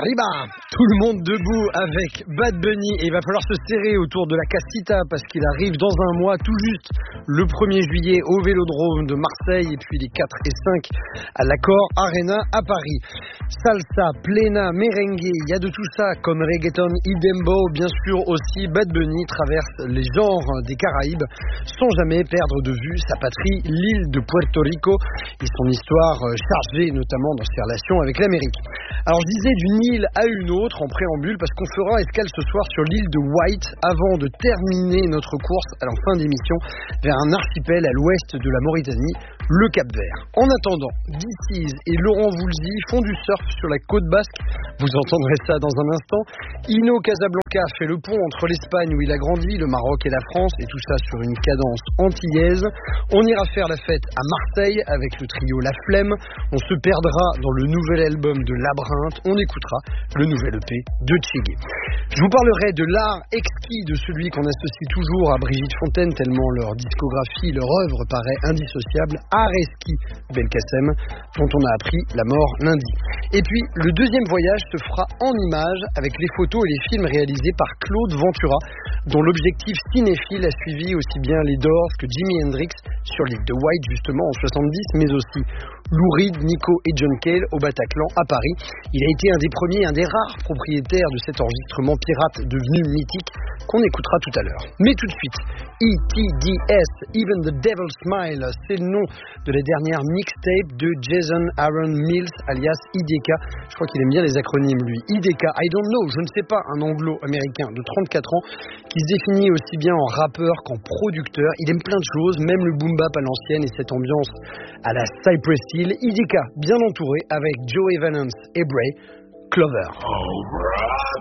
Arriba, tout le monde debout avec Bad Bunny et il va falloir se serrer autour de la Casita parce qu'il arrive dans un mois tout juste le 1er juillet au Vélodrome de Marseille et puis les 4 et 5 à l'Accor Arena à Paris. Salsa, plena, merengue, il y a de tout ça comme reggaeton, idembo, bien sûr aussi Bad Bunny traverse les genres des Caraïbes sans jamais perdre de vue sa patrie, l'île de Puerto Rico et son histoire chargée notamment dans ses relations avec l'Amérique. Alors je disais d'une île à une autre en préambule parce qu'on fera escale ce soir sur l'île de White avant de terminer notre course à la fin d'émission vers un archipel à l'ouest de la Mauritanie, le Cap-Vert. En attendant, DC's et Laurent Voulzy font du surf sur la côte basque, vous entendrez ça dans un instant. Ino Casablanca fait le pont entre l'Espagne où il a grandi, le Maroc et la France et tout ça sur une cadence antillaise. On ira faire la fête à Marseille avec le trio La Flemme, on se perdra dans le nouvel album de Labyrinthe, on écoutera le nouvel EP de Tchégué. Je vous parlerai de l'art exquis de celui qu'on associe toujours à Brigitte Fontaine tellement leur discographie, leur œuvre paraît indissociable, Areski Belkacem, dont on a appris la mort lundi. Et puis, le deuxième voyage se fera en images avec les photos et les films réalisés par Claude Ventura, dont l'objectif cinéphile a suivi aussi bien les Doors que Jimi Hendrix sur l'île de White justement en 70, mais aussi Lou Reed, Nico et John Cale au Bataclan à Paris. Il a été un des premiers, un des rares propriétaires de cet enregistrement pirate devenu mythique qu'on écoutera tout à l'heure. Mais tout de suite, ETDS, Even the Devil Smile, c'est le nom de la dernière mixtape de Jason Aaron Mills alias IDK. Je crois qu'il aime bien les acronymes lui. IDK, I don't know, je ne sais pas, un anglo-américain de 34 ans qui se définit aussi bien en rappeur qu'en producteur. Il aime plein de choses, même le boom bap à l'ancienne et cette ambiance à la Cypress Hill. IDK, bien entouré avec Joey Valence et Bray, Clover.